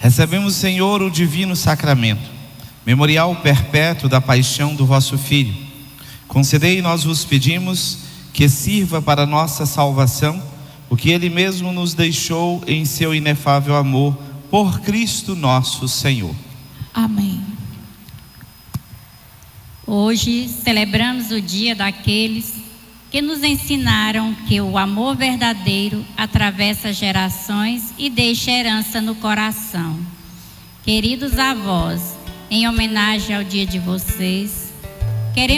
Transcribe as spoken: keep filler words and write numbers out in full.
Recebemos, Senhor, o divino sacramento, memorial perpétuo da paixão do vosso Filho. Concedei, nós vos pedimos, que sirva para nossa salvação o que Ele mesmo nos deixou em seu inefável amor, por Cristo nosso Senhor. Amém. Hoje celebramos o dia daqueles que nos ensinaram que o amor verdadeiro atravessa gerações e deixa herança no coração. Queridos avós, em homenagem ao dia de vocês,